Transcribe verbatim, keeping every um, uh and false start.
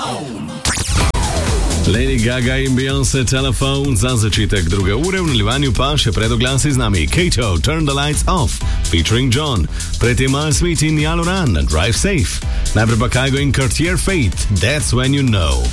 Lady Gaga in Beyoncé Telephone za začetek druge ure, v nadaljevanju pa še pred oglasi z nami Kato, Turn the Lights Off, featuring John, predtem Miles Sweet in Yaluran, Drive Safe, najprej pa Kygo in Cartier Fate, That's When You Know.